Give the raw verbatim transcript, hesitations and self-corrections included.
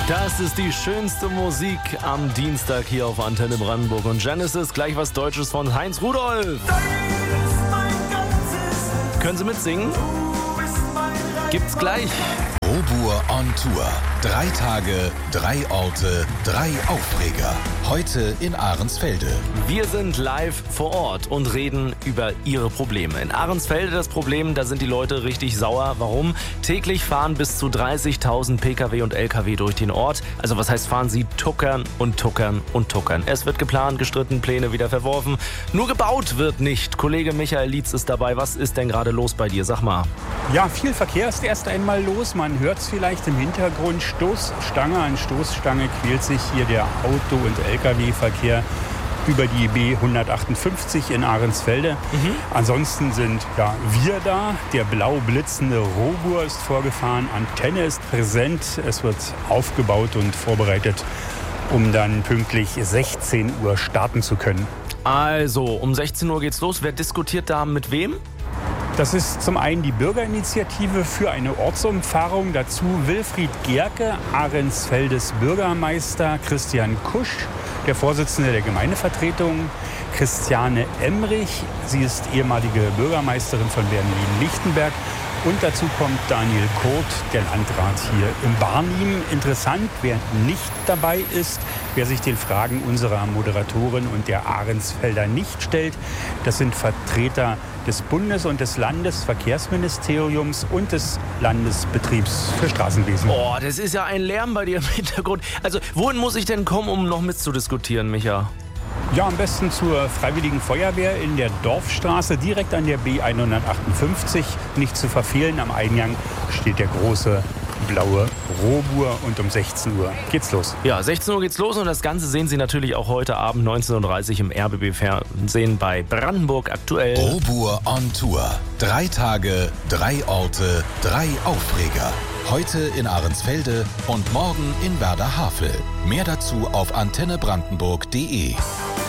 Das ist die schönste Musik am Dienstag hier auf Antenne Brandenburg. Und Genesis, gleich was Deutsches von Heinz Rudolf. Können Sie mitsingen? Gibt's gleich. Robur on Tour. Drei Tage, drei Orte, drei Aufreger. Heute in Ahrensfelde. Wir sind live vor Ort und reden über Ihre Probleme. In Ahrensfelde das Problem, da sind die Leute richtig sauer. Warum? Täglich fahren bis zu dreißigtausend Pkw und Lkw durch den Ort. Also was heißt fahren? Sie tuckern und tuckern und tuckern. Es wird geplant, gestritten, Pläne wieder verworfen. Nur gebaut wird nicht. Kollege Michael Lietz ist dabei. Was ist denn gerade los bei dir? Sag mal. Ja, viel Verkehr ist erst einmal los. Man hört es vielleicht im Hintergrund. Stoßstange an Stoßstange quält sich hier der Auto- und Lkw-Verkehr über die B hundertachtundfünfzig in Ahrensfelde. Mhm. Ansonsten sind ja, wir da. Der blau blitzende Robur ist vorgefahren. Antenne ist präsent. Es wird aufgebaut und vorbereitet, um dann pünktlich sechzehn Uhr starten zu können. Also, um sechzehn Uhr geht's los. Wer diskutiert da mit wem? Das ist zum einen die Bürgerinitiative für eine Ortsumfahrung. Dazu Wilfried Gerke, Ahrensfeldes Bürgermeister, Christian Kusch, der Vorsitzende der Gemeindevertretung, Christiane Emrich, sie ist ehemalige Bürgermeisterin von Berlin-Lichtenberg. Und dazu kommt Daniel Kurt, der Landrat hier im Barnim. Interessant, wer nicht dabei ist, wer sich den Fragen unserer Moderatorin und der Ahrensfelder nicht stellt, das sind Vertreter des Bundes- und des Landesverkehrsministeriums und des Landesbetriebs für Straßenwesen. Oh, das ist ja ein Lärm bei dir im Hintergrund. Also, wohin muss ich denn kommen, um noch mitzudiskutieren, Micha? Ja, am besten zur Freiwilligen Feuerwehr in der Dorfstraße, direkt an der B hundertachtundfünfzig. Nicht zu verfehlen, am Eingang steht der große blaue Robur und um sechzehn Uhr geht's los. Ja, sechzehn Uhr geht's los und das Ganze sehen Sie natürlich auch heute Abend neunzehn Uhr dreißig im R B B-Fernsehen bei Brandenburg aktuell. Robur on Tour. Drei Tage, drei Orte, drei Aufreger. Heute in Ahrensfelde und morgen in Werder Havel. Mehr dazu auf antenne brandenburg punkt de.